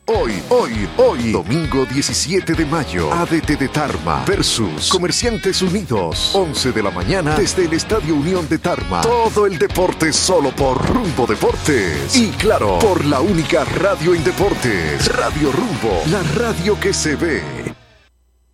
Hoy, domingo 17 de mayo, ADT de Tarma versus Comerciantes Unidos, 11 de la mañana desde el Estadio Unión de Tarma. Todo el deporte solo por Rumbo Deportes. Y claro, por la única radio en deportes, Radio Rumbo, la radio que se ve.